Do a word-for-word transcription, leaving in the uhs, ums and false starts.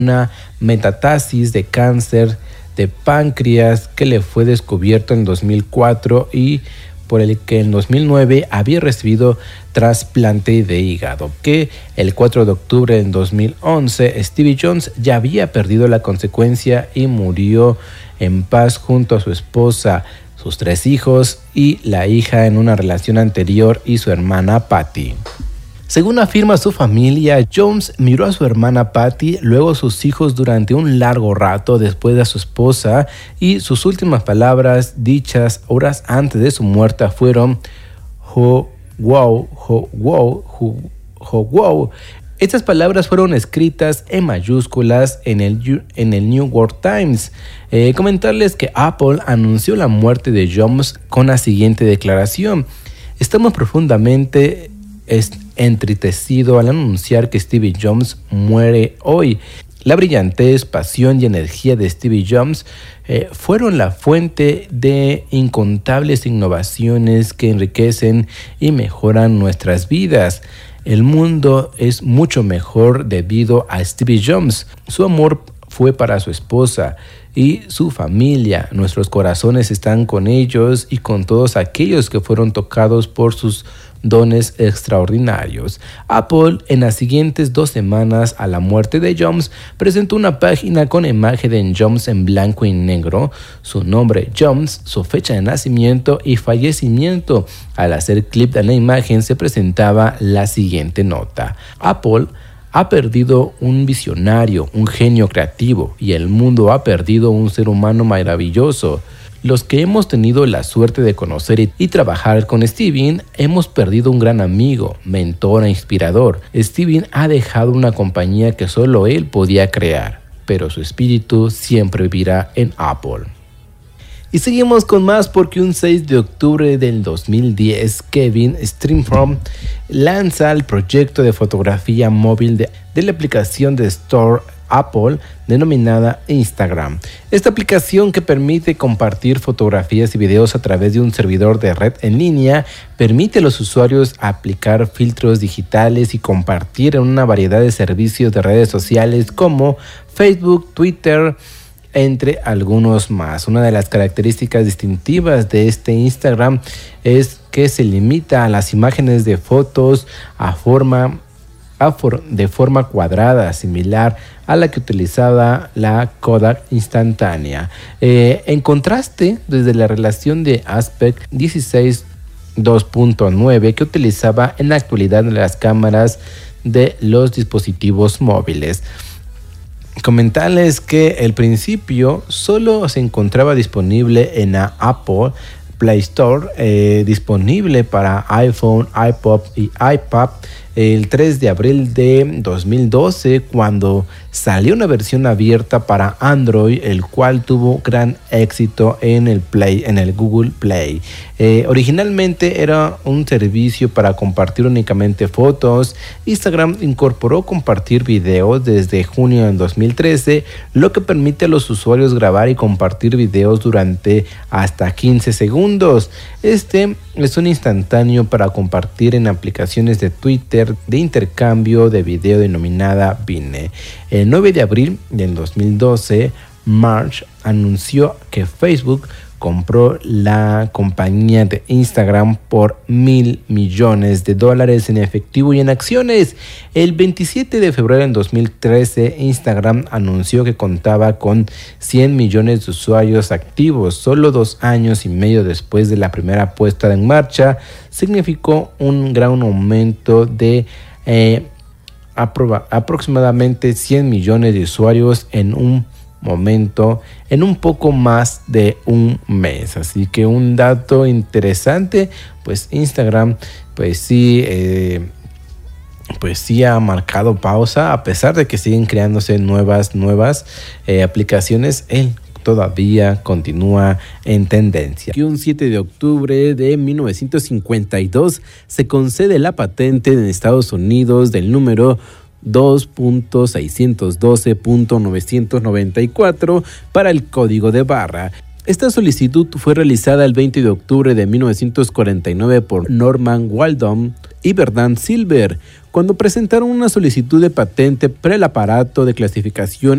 una metástasis de cáncer de páncreas que le fue descubierto en dos mil cuatro y por el que en dos mil nueve había recibido trasplante de hígado, que el cuatro de octubre de dos mil once Stevie Jones ya había perdido la consecuencia y murió en paz junto a su esposa, sus tres hijos y la hija en una relación anterior y su hermana Patty. Según afirma su familia, Jones miró a su hermana Patty, luego a sus hijos durante un largo rato después de a su esposa y sus últimas palabras dichas horas antes de su muerte fueron "ho wow, ho wow, ho, ho wow". Estas palabras fueron escritas en mayúsculas en el, en el New York Times. Eh, comentarles que Apple anunció la muerte de Jones con la siguiente declaración: "Estamos profundamente es entristecido al anunciar que Stevie Jones muere hoy. La brillantez, pasión y energía de Stevie Jones eh, fueron la fuente de incontables innovaciones que enriquecen y mejoran nuestras vidas. El mundo es mucho mejor debido a Stevie Jones. Su amor fue para su esposa y su familia. Nuestros corazones están con ellos y con todos aquellos que fueron tocados por sus dones extraordinarios". Apple, en las siguientes dos semanas a la muerte de Jones, presentó una página con imagen de Jones en blanco y negro, su nombre Jones, su fecha de nacimiento y fallecimiento. Al hacer clic en la imagen se presentaba la siguiente nota: "Apple ha perdido un visionario, un genio creativo, y el mundo ha perdido un ser humano maravilloso. Los que hemos tenido la suerte de conocer y, y trabajar con Stevie, hemos perdido un gran amigo, mentor e inspirador. Stevie ha dejado una compañía que solo él podía crear, pero su espíritu siempre vivirá en Apple". Y seguimos con más porque un seis de octubre del dos mil diez, Kevin Streamfrom lanza el proyecto de fotografía móvil de, de la aplicación de Store Apple denominada Instagram. Esta aplicación, que permite compartir fotografías y videos a través de un servidor de red en línea, permite a los usuarios aplicar filtros digitales y compartir en una variedad de servicios de redes sociales como Facebook, Twitter, entre algunos más. Una de las características distintivas de este Instagram es que se limita a las imágenes de fotos a forma de forma cuadrada, similar a la que utilizaba la Kodak instantánea. Eh, en contraste, desde la relación de aspect dieciséis dos punto nueve que utilizaba en la actualidad las cámaras de los dispositivos móviles. Comentarles que al principio solo se encontraba disponible en la Apple Play Store, eh, disponible para iPhone, iPod y iPad el tres de abril de dos mil doce, cuando salió una versión abierta para Android, el cual tuvo gran éxito en el Play, en el Google Play. Eh, originalmente era un servicio para compartir únicamente fotos. Instagram incorporó compartir videos desde junio de dos mil trece, lo que permite a los usuarios grabar y compartir videos durante hasta quince segundos. Este es un instantáneo para compartir en aplicaciones de Twitter de intercambio de video denominada Vine. El nueve de abril del dos mil doce, March anunció que Facebook compró la compañía de Instagram por mil millones de dólares en efectivo y en acciones. El veintisiete de febrero de dos mil trece, Instagram anunció que contaba con cien millones de usuarios activos. Solo dos años y medio después de la primera puesta en marcha, significó un gran aumento de eh, aproba- aproximadamente cien millones de usuarios en un momento, en un poco más de un mes. Así que un dato interesante, pues Instagram pues sí eh, pues sí ha marcado pausa, a pesar de que siguen creándose nuevas nuevas eh, aplicaciones. Él todavía continúa en tendencia. Y un siete de octubre de mil novecientos cincuenta y dos se concede la patente en Estados Unidos del número dos punto seiscientos doce punto novecientos noventa y cuatro para el código de barra. Esta solicitud fue realizada el veinte de octubre de mil novecientos cuarenta y nueve por Norman Waldom y Bernard Silver, cuando presentaron una solicitud de patente para el aparato de clasificación